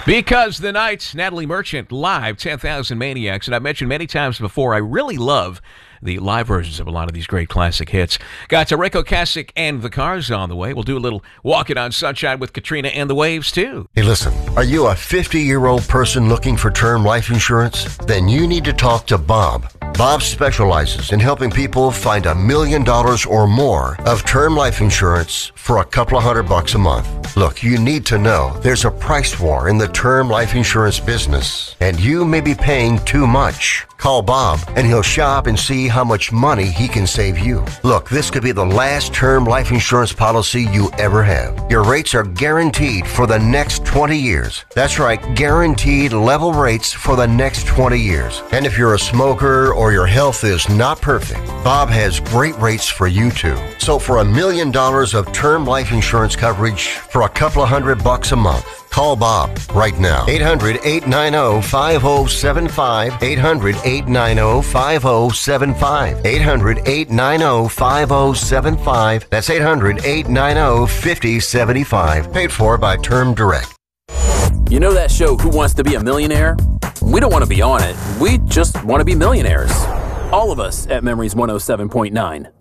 Because the Nights, Natalie Merchant, live, 10,000 Maniacs. And I've mentioned many times before, I really love the live versions of a lot of these great classic hits. Got Rico Kasich and the Cars on the way. We'll do a little Walking on Sunshine with Katrina and the Waves, too. Hey, listen, are you a 50-year-old person looking for term life insurance? Then you need to talk to Bob. Bob specializes in helping people find $1 million or more of term life insurance for a couple of $100 a month. Look, you need to know there's a price war in the term life insurance business, and you may be paying too much. Call Bob, and he'll shop and see how much money he can save you. Look, this could be the last term life insurance policy you ever have. Your rates are guaranteed for the next 20 years. That's right, guaranteed level rates for the next 20 years. And if you're a smoker or your health is not perfect, Bob has great rates for you too. So for $1 million of term life insurance coverage for a couple of $100 a month, call Bob right now. 800-890-5075. 800-890-5075. 800-890-5075. That's 800-890-5075. Paid for by Term Direct. You know that show, Who Wants to Be a Millionaire? We don't want to be on it. We just want to be millionaires. All of us at Memories 107.9.